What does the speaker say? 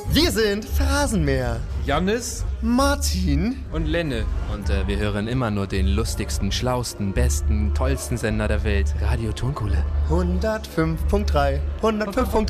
Wir sind Phrasenmäher. Jannis Martin und Lenne. Und wir hören immer nur den lustigsten, schlausten, besten, tollsten Sender der Welt. Radio Tonkuhle. 105.3. 105.3.